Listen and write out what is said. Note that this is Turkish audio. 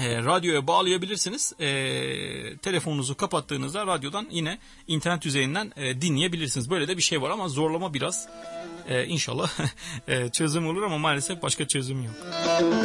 radyoya bağlayabilirsiniz. Telefonunuzu kapattığınızda radyodan yine internet üzerinden dinleyebilirsiniz. Böyle de bir şey var ama zorlama biraz. İnşallah çözüm olur ama maalesef başka çözüm yok.